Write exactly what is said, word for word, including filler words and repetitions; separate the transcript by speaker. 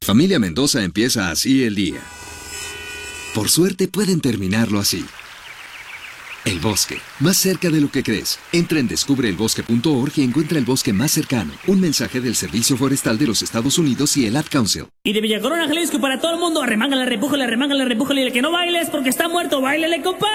Speaker 1: Familia Mendoza empieza así el día. Por suerte pueden terminarlo así. El bosque, más cerca de lo que crees. Entra en descubre el bosque punto org y encuentra el bosque más cercano. Un mensaje del Servicio Forestal de los Estados Unidos y el Ad Council.
Speaker 2: Y de Villa Corona, Jalisco, para todo el mundo, arremángale, repújale, arremángale, repújale, y el que no bailes porque está muerto, báilele, compa.